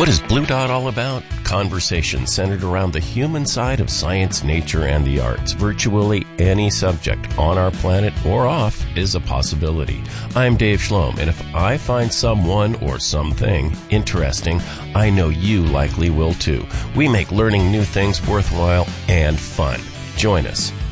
What is Blue Dot all about? Conversation centered around the human side of science, nature, and the arts. Virtually any subject on our planet or off is a possibility. I'm Dave Schlom, and if I find someone or something interesting, I know you likely will too. We make learning new things worthwhile and fun. Join us.